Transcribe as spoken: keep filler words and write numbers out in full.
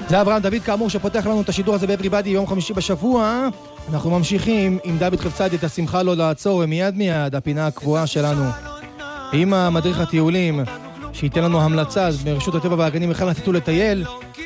זה אברהם דוד כאמור שפותח לנו את השידור הזה באבריבאדי ביום חמישי בשבוע. אנחנו ממשיכים עם דוד חפצדי את השמחה לא לעצור, מיד מיד הפינה הקבועה שלנו עם המדריך הטיולים שייתן לנו המלצה ברשות הטבע והגנים בכלל נתתו לטייל.